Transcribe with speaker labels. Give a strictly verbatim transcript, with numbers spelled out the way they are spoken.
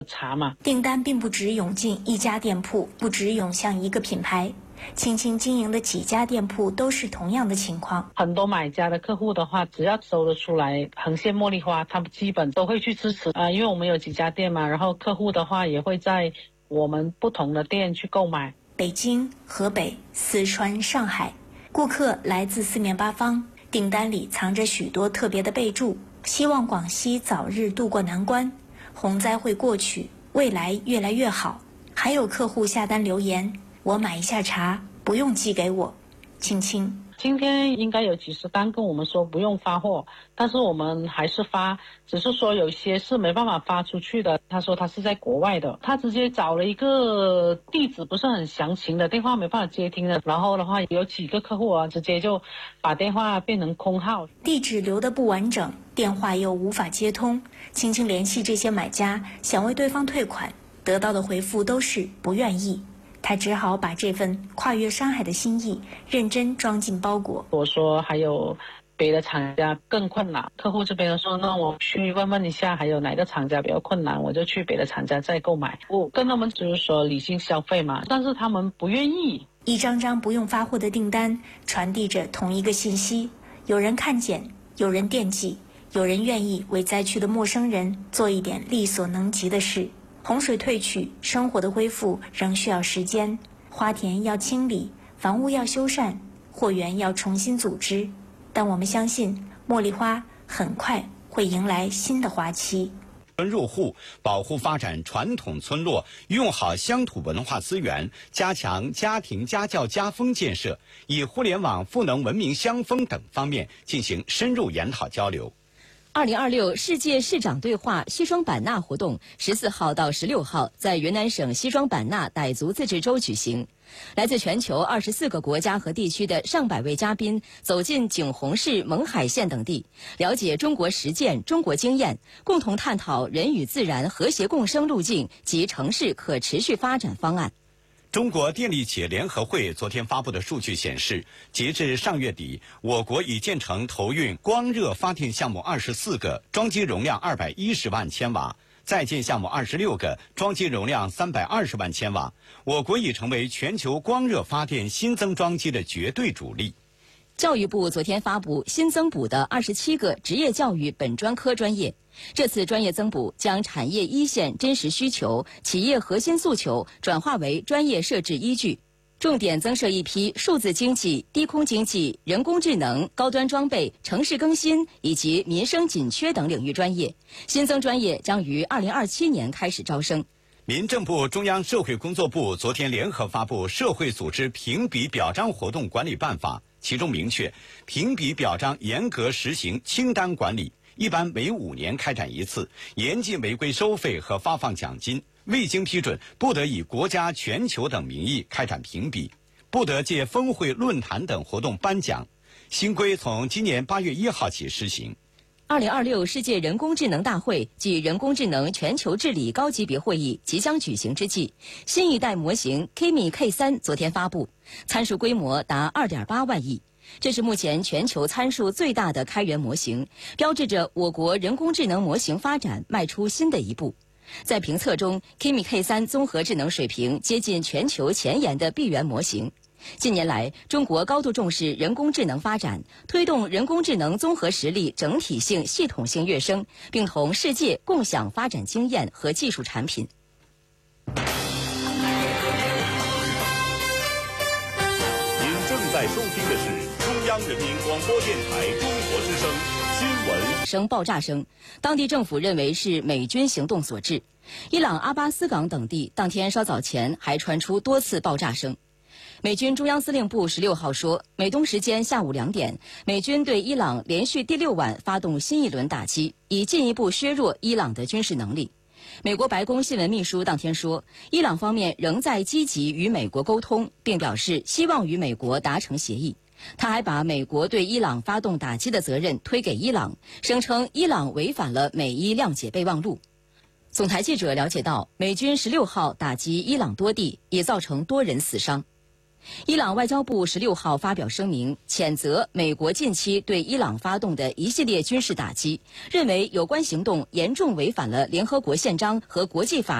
Speaker 1: 茶嘛。
Speaker 2: 订单并不只涌进一家店铺，不只涌向一个品牌。青青经营的几家店铺都是同样的情况。
Speaker 1: 很多买家的客户的话，只要搜得出来横线茉莉花，他们基本都会去支持啊、呃，因为我们有几家店嘛，然后客户的话也会在我们不同的店去购买。
Speaker 2: 北京、河北、四川、上海，顾客来自四面八方，订单里藏着许多特别的备注，希望广西早日渡过难关，洪灾会过去，未来越来越好。还有客户下单留言，我买一下茶，不用寄给我。青青
Speaker 1: 今天应该有几十单跟我们说不用发货，但是我们还是发，只是说有些是没办法发出去的。他说他是在国外的，他直接找了一个地址不是很详情的，电话没办法接听的。然后的话有几个客户啊，直接就把电话变成空号，
Speaker 2: 地址留得不完整，电话又无法接通。青青联系这些买家，想为对方退款，得到的回复都是不愿意。他只好把这份跨越山海的心意认真装进包裹。
Speaker 1: 我说还有别的厂家更困难，客户这边说那我去问问一下还有哪个厂家比较困难，我就去别的厂家再购买。我跟他们就是说理性消费嘛，但是他们不愿意。
Speaker 2: 一张张不用发货的订单传递着同一个信息，有人看见，有人惦记，有人愿意为灾区的陌生人做一点力所能及的事。洪水退去，生活的恢复仍需要时间，花田要清理，房屋要修缮，货源要重新组织，但我们相信茉莉花很快会迎来新的花期。
Speaker 3: 入户保护发展传统村落，用好乡土文化资源，加强家庭家教家风建设，以互联网赋能文明乡风等方面进行深入研讨交流。
Speaker 4: 二零二六世界市长对话西双版纳活动十四号到十六号在云南省西双版纳傣族自治州举行。来自全球二十四个国家和地区的上百位嘉宾走进景洪市勐海县等地，了解中国实践、中国经验，共同探讨人与自然和谐共生路径及城市可持续发展方案。
Speaker 3: 中国电力企业联合会昨天发布的数据显示，截至上月底，我国已建成投运光热发电项目二十四个，装机容量二百一十万千瓦；在建项目二十六个，装机容量三百二十万千瓦。我国已成为全球光热发电新增装机的绝对主力。
Speaker 4: 教育部昨天发布新增补的二十七个职业教育本专科专业，这次专业增补将产业一线真实需求、企业核心诉求转化为专业设置依据，重点增设一批数字经济、低空经济、人工智能、高端装备、城市更新以及民生紧缺等领域专业。新增专业将于二零二七年开始招生。
Speaker 3: 民政部、中央社会工作部昨天联合发布《社会组织评比表彰活动管理办法》，其中明确，评比表彰严格实行清单管理，一般每五年开展一次，严禁违规收费和发放奖金，未经批准不得以国家、全球等名义开展评比，不得借峰会、论坛等活动颁奖。新规从今年八月一号起施行。
Speaker 4: 二零二六世界人工智能大会暨人工智能全球治理高级别会议即将举行之际，新一代模型 Kimi K 三 昨天发布，参数规模达 二点八万亿。这是目前全球参数最大的开源模型，标志着我国人工智能模型发展迈出新的一步。在评测中 ，Kimi K 三 综合智能水平接近全球前沿的闭源模型。近年来，中国高度重视人工智能发展，推动人工智能综合实力整体性、系统性跃升，并同世界共享发展经验和技术产品。
Speaker 5: 您正在收听的是中央人民广播电台中国之声新闻。
Speaker 4: 声爆炸声，当地政府认为是美军行动所致。伊朗阿巴斯港等地当天稍早前还传出多次爆炸声。美军中央司令部十六号说，美东时间下午两点，美军对伊朗连续第六晚发动新一轮打击，以进一步削弱伊朗的军事能力。美国白宫新闻秘书当天说，伊朗方面仍在积极与美国沟通，并表示希望与美国达成协议。他还把美国对伊朗发动打击的责任推给伊朗，声称伊朗违反了美伊谅解备忘录。总台记者了解到，美军十六号打击伊朗多地，也造成多人死伤。 伊朗外交部十六号发表声明，谴责美国近期对伊朗发动的一系列军事打击，认为有关行动严重违反了联合国宪章和国际法